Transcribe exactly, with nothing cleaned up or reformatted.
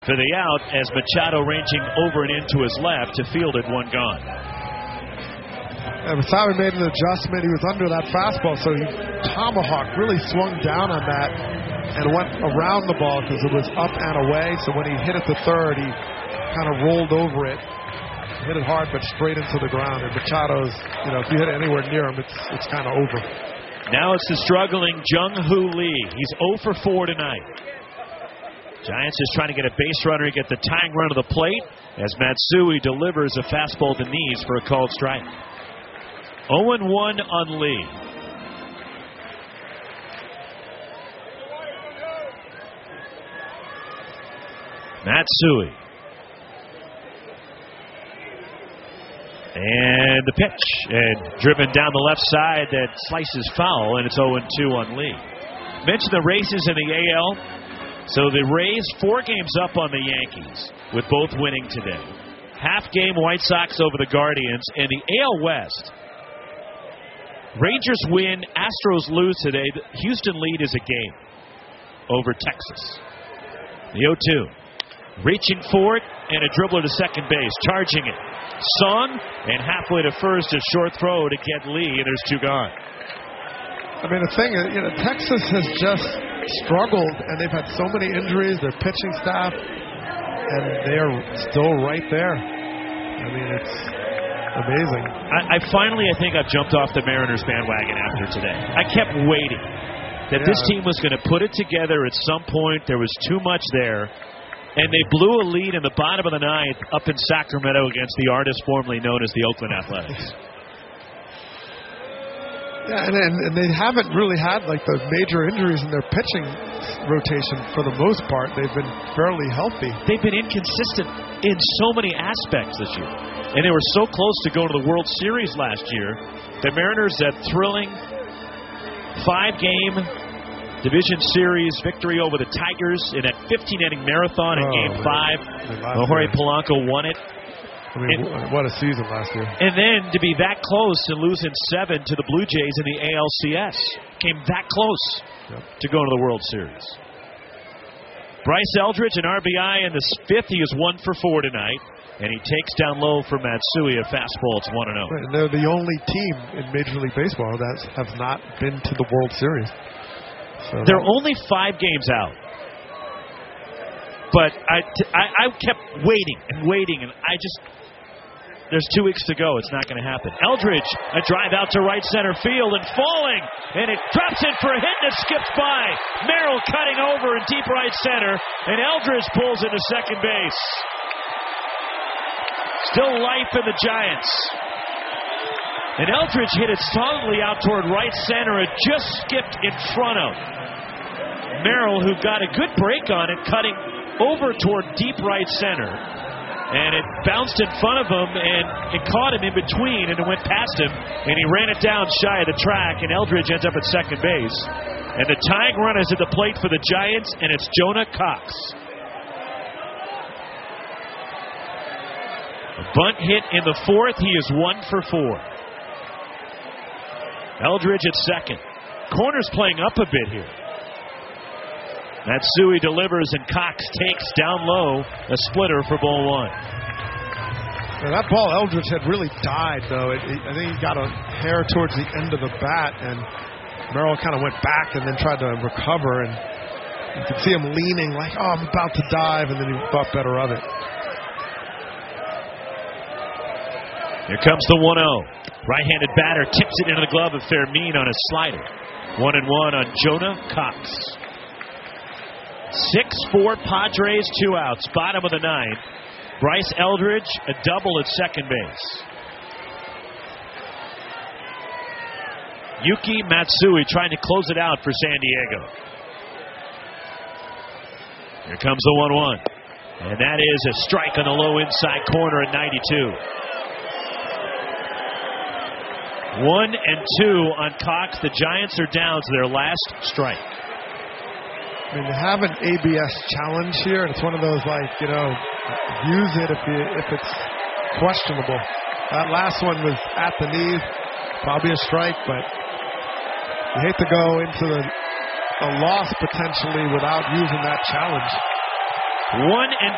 For the out as Machado ranging over and into his left to field it, one gone. And Masawi made an adjustment. He was under that fastball, so he tomahawk really swung down on that and went around the ball because it was up and away. So when he hit it to third, he kind of rolled over it, hit it hard, but straight into the ground. And Machado's, you know, if you hit it anywhere near him, it's it's kind of over. Now it's the struggling Jung-Hoo Lee. He's oh for four tonight. Giants is trying to get a base runner and get the tying run to the plate as Matsui delivers a fastball to knees for a called strike. oh and one on Lee. Matsui. And the pitch. And driven down the left side that slices foul, and it's oh and two on Lee. Mention the races in the A L. So the Rays four games up on the Yankees with both winning today. Half game White Sox over the Guardians. In the A L West, Rangers win, Astros lose today. The Houston lead is a game over Texas. The oh two. Reaching for it and a dribbler to second base. Charging it. Song and halfway to first a short throw to get Lee, and there's two gone. I mean, the thing is, you know, Texas has just struggled, and they've had so many injuries, their pitching staff, and they're still right there. I mean, it's amazing. I, I finally, I think I've jumped off the Mariners bandwagon after today. I kept waiting that yeah. this team was going to put it together at some point. There was too much there, and they blew a lead in the bottom of the ninth up in Sacramento against the artist formerly known as the Oakland Athletics. Yeah, and, and, and they haven't really had like the major injuries in their pitching rotation for the most part. They've been fairly healthy. They've been inconsistent in so many aspects this year. And they were so close to going to the World Series last year. The Mariners, that thrilling five-game division series victory over the Tigers in a fifteen-inning marathon in oh, Game man. five. Jorge Polanco won it. I mean, and, what a season last year. And then to be that close and losing seven to the Blue Jays in the A L C S. Came that close yep. to going to the World Series. Bryce Eldridge, an R B I in the fifth. He is one for four tonight. And he takes down low for Matsui, a fastball. It's one and oh. Right, and they're the only team in Major League Baseball that have not been to the World Series. So they're only five games out. But I, I, I kept waiting and waiting, and I just... There's two weeks to go. It's not going to happen. Eldridge, a drive out to right center field and falling. And it drops in for a hit and it skips by. Merrill cutting over in deep right center. And Eldridge pulls into second base. Still life in the Giants. And Eldridge hit it solidly out toward right center. It just skipped in front of Merrill, who got a good break on it, cutting over toward deep right center. And it bounced in front of him, and it caught him in between, and it went past him, and he ran it down shy of the track, and Eldridge ends up at second base. And the tying run is at the plate for the Giants, and it's Jonah Cox. A bunt hit in the fourth. He is one for four. Eldridge at second. Corner's playing up a bit here. Matsui delivers, and Cox takes down low a splitter for ball one. Yeah, that ball Eldridge had really died, though. It, it, I think he got a hair towards the end of the bat, and Merrill kind of went back and then tried to recover, and you could see him leaning like, oh, I'm about to dive, and then he thought better of it. Here comes the one oh. Right-handed batter tips it into the glove of Fermin on a slider. One and one on Jonah Cox. six four Padres, two outs. Bottom of the ninth. Bryce Eldridge, a double at second base. Yuki Matsui trying to close it out for San Diego. Here comes the one one. And that is a strike on the low inside corner at ninety-two. One and two on Cox. The Giants are down to their last strike. I mean, they have an A B S challenge here, and it's one of those, like, you know, use it if you, if it's questionable. That last one was at the knees, probably a strike, but you hate to go into the, a loss potentially without using that challenge. One and